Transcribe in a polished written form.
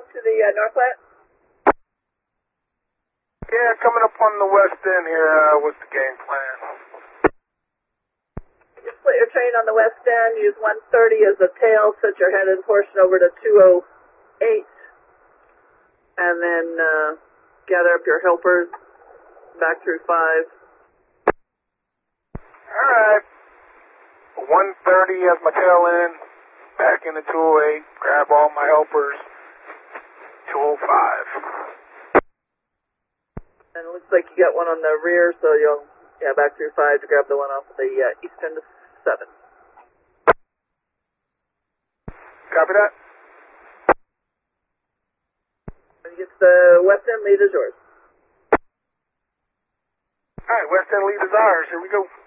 to the northwest? Yeah, coming up on the west end here. What's the game plan? You split your train on the west end, use 130 as a tail, set your headed portion over to 208, and then gather up your helpers back through 5. Alright. 130 as my tail end, back into 208, grab all my helpers, 205. And it looks like you got one on the rear, so you'll, back through 5 to grab the one off the east end of 7. Copy that. When you get to the west end, lead is yours. Alright, west end lead is ours. Here we go.